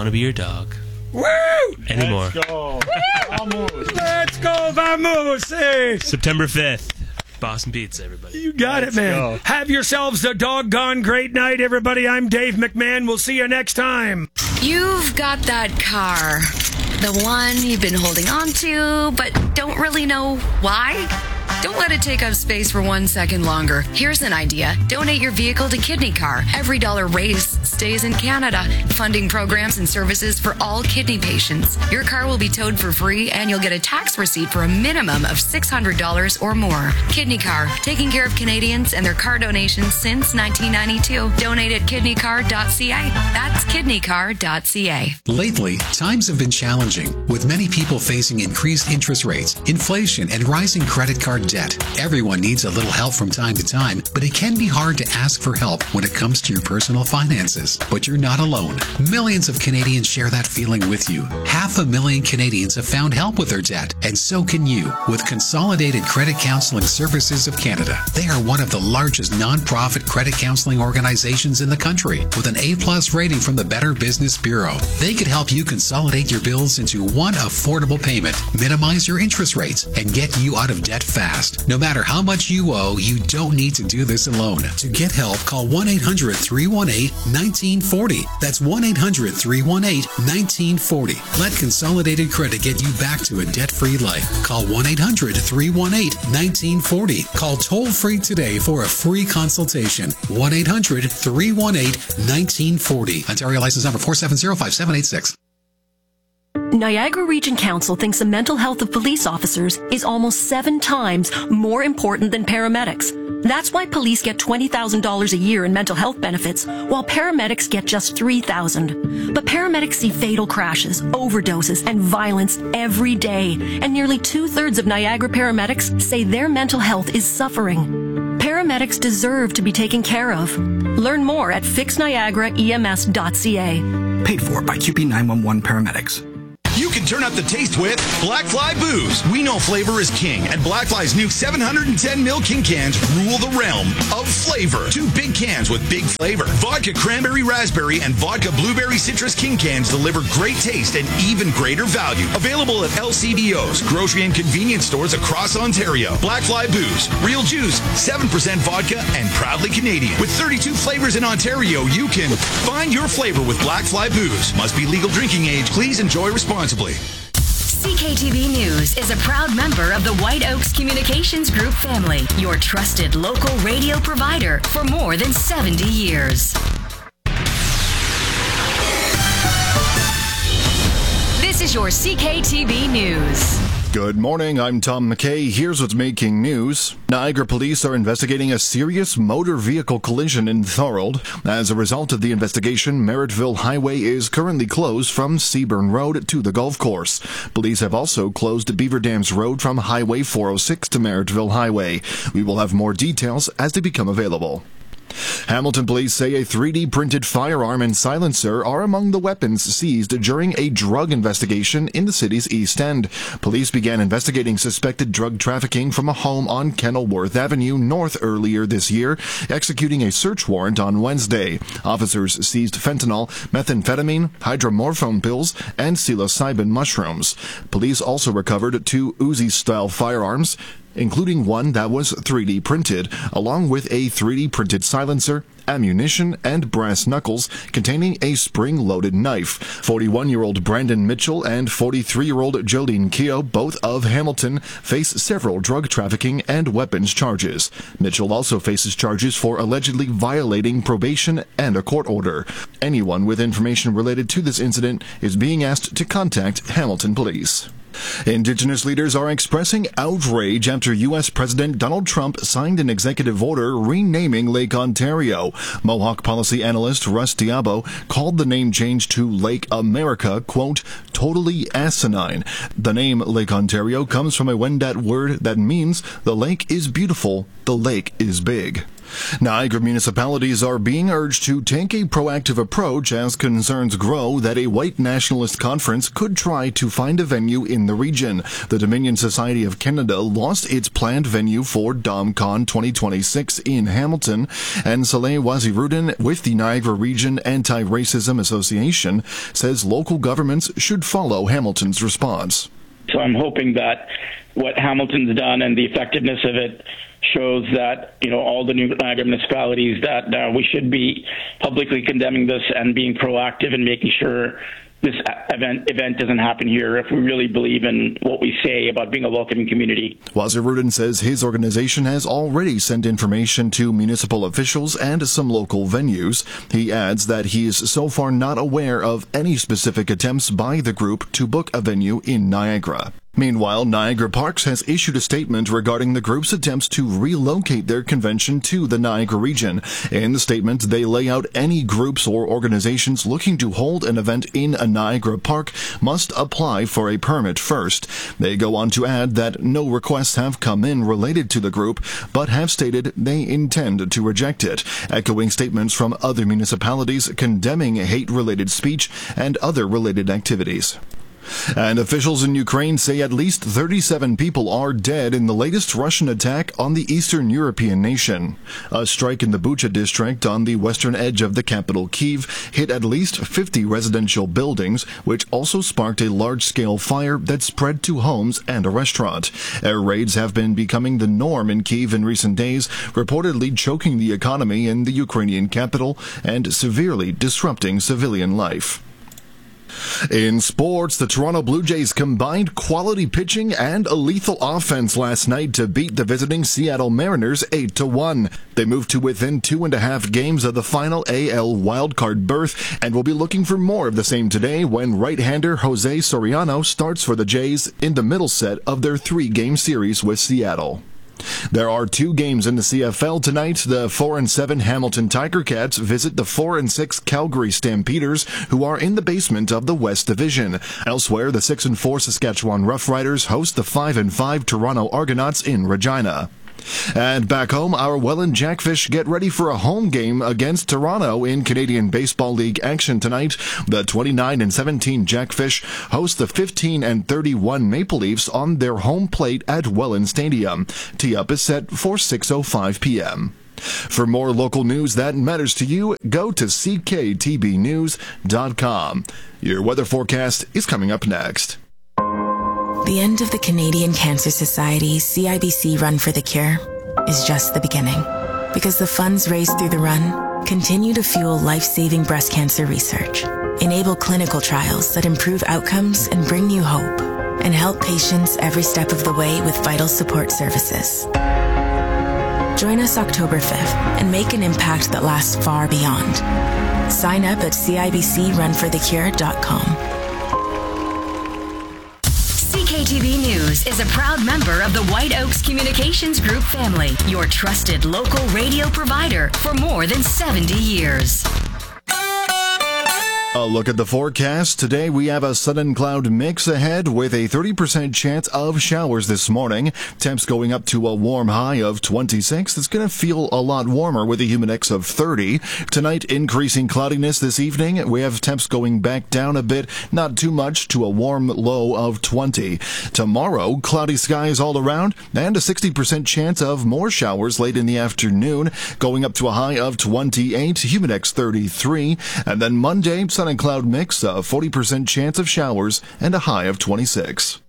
want to be your dog. Woo! Anymore. Let's go. Vamos. Let's go, vamos! Hey. September 5th. Boston Pizza, everybody. You got it, man. go. Have yourselves a doggone great night, everybody. I'm Dave McMahon. We'll see you next time. You've got that car. The one you've been holding on to, but don't really know why? Don't let it take up space for 1 second longer. Here's an idea. Donate your vehicle to Kidney Car. Every dollar raised stays in Canada, funding programs and services for all kidney patients. Your car will be towed for free, and you'll get a tax receipt for a minimum of $600 or more. Kidney Car, taking care of Canadians and their car donations since 1992. Donate at kidneycar.ca. That's kidneycar.ca. Lately, times have been challenging, with many people facing increased interest rates, inflation, and rising credit card debt. Everyone needs a little help from time to time, but it can be hard to ask for help when it comes to your personal finances. But you're not alone. Millions of Canadians share that feeling with you. 500,000 Canadians have found help with their debt, and so can you with Consolidated Credit Counseling Services of Canada. They are one of the largest non-profit credit counseling organizations in the country, with an A+ rating from the Better Business Bureau. They could help you consolidate your bills into one affordable payment, minimize your interest rates, and get you out of debt fast. No matter how much you owe, you don't need to do this alone. To get help, call 1-800-318-1940. That's 1-800-318-1940. Let Consolidated Credit get you back to a debt-free life. Call 1-800-318-1940. Call toll-free today for a free consultation. 1-800-318-1940. Ontario license number 4705786. Niagara Region Council thinks the mental health of police officers is almost 7 times more important than paramedics. That's why police get $20,000 a year in mental health benefits, while paramedics get just $3,000. But paramedics see fatal crashes, overdoses, and violence every day, and nearly 2/3 of Niagara paramedics say their mental health is suffering. Paramedics deserve to be taken care of. Learn more at fixniagaraems.ca. Paid for by QP 911 Paramedics. You can turn up the taste with Black Fly Booze. We know flavor is king, and Black Fly's new 710 ml King cans rule the realm of flavor. 2 big cans with big flavor. Vodka Cranberry Raspberry and Vodka Blueberry Citrus King cans deliver great taste and even greater value. Available at LCBOs, grocery and convenience stores across Ontario. Black Fly Booze. Real juice, 7% vodka, and proudly Canadian. With 32 flavors in Ontario, you can find your flavor with Black Fly Booze. Must be legal drinking age. Please enjoy responsibly. CKTV News is a proud member of the White Oaks Communications Group family, your trusted local radio provider for more than 70 years. This is your CKTV News. Good morning, I'm Tom McKay. Here's what's making news. Niagara police are investigating a serious motor vehicle collision in Thorold. As a result of the investigation, Merrittville Highway is currently closed from Seaburn Road to the golf course. Police have also closed Beaver Dams Road from Highway 406 to Merrittville Highway. We will have more details as they become available. Hamilton police say a 3D printed firearm and silencer are among the weapons seized during a drug investigation in the city's East End. Police began investigating suspected drug trafficking from a home on Kenilworth Avenue North earlier this year, executing a search warrant on Wednesday. Officers seized fentanyl, methamphetamine, hydromorphone pills, and psilocybin mushrooms. Police also recovered 2 Uzi-style firearms, including one that was 3D printed, along with a 3D printed silencer, ammunition, and brass knuckles containing a spring-loaded knife. 41-year-old Brandon Mitchell and 43-year-old Jolene Keogh, both of Hamilton, face several drug trafficking and weapons charges. Mitchell also faces charges for allegedly violating probation and a court order. Anyone with information related to this incident is being asked to contact Hamilton Police. Indigenous leaders are expressing outrage after U.S. President Donald Trump signed an executive order renaming Lake Ontario. Mohawk policy analyst Russ Diabo called the name change to Lake America, quote, totally asinine. The name Lake Ontario comes from a Wendat word that means the lake is beautiful, the lake is big. Niagara municipalities are being urged to take a proactive approach as concerns grow that a white nationalist conference could try to find a venue in the region. The Dominion Society of Canada lost its planned venue for DomCon 2026 in Hamilton, and Saleh Wazirudin with the Niagara Region Anti-Racism Association says local governments should follow Hamilton's response. So I'm hoping that what Hamilton's done and the effectiveness of it shows that, all the new Niagara municipalities that we should be publicly condemning this and being proactive and making sure this event doesn't happen here if we really believe in what we say about being a welcoming community. Wazirudin says his organization has already sent information to municipal officials and some local venues. He adds that he is so far not aware of any specific attempts by the group to book a venue in Niagara. Meanwhile, Niagara Parks has issued a statement regarding the group's attempts to relocate their convention to the Niagara region. In the statement, they lay out any groups or organizations looking to hold an event in a Niagara Park must apply for a permit first. They go on to add that no requests have come in related to the group, but have stated they intend to reject it, echoing statements from other municipalities condemning hate-related speech and other related activities. And officials in Ukraine say at least 37 people are dead in the latest Russian attack on the Eastern European nation. A strike in the Bucha district on the western edge of the capital Kyiv hit at least 50 residential buildings, which also sparked a large-scale fire that spread to homes and a restaurant. Air raids have been becoming the norm in Kyiv in recent days, reportedly choking the economy in the Ukrainian capital and severely disrupting civilian life. In sports, the Toronto Blue Jays combined quality pitching and a lethal offense last night to beat the visiting Seattle Mariners 8-1. They moved to within 2.5 games of the final AL wildcard berth and will be looking for more of the same today when right-hander Jose Soriano starts for the Jays in the middle set of their 3-game series with Seattle. There are 2 games in the CFL tonight. The 4-7 Hamilton Tiger Cats visit the 4-6 Calgary Stampeders, who are in the basement of the West Division. Elsewhere, the 6-4 Saskatchewan Roughriders host the 5-5 Toronto Argonauts in Regina. And back home, our Welland Jackfish get ready for a home game against Toronto in Canadian Baseball League action tonight. The 29-17 Jackfish host the 15-31 Maple Leafs on their home plate at Welland Stadium. Tee-up is set for 6:05 p.m. For more local news that matters to you, go to cktbnews.com. Your weather forecast is coming up next. The end of the Canadian Cancer Society's CIBC Run for the Cure is just the beginning, because the funds raised through the run continue to fuel life-saving breast cancer research, enable clinical trials that improve outcomes and bring you hope, and help patients every step of the way with vital support services. Join us October 5th and make an impact that lasts far beyond. Sign up at cibcrunforthecure.com. CKTB News is a proud member of the White Oaks Communications Group family, your trusted local radio provider for more than 70 years. A look at the forecast. Today we have a sun and cloud mix ahead with a 30% chance of showers this morning. Temps going up to a warm high of 26. It's going to feel a lot warmer with a humidex of 30. Tonight, increasing cloudiness this evening. We have temps going back down a bit, not too much, to a warm low of 20. Tomorrow, cloudy skies all around and a 60% chance of more showers late in the afternoon, going up to a high of 28, humidex 33. And then Monday, sun and cloud mix, a 40% chance of showers and a high of 26.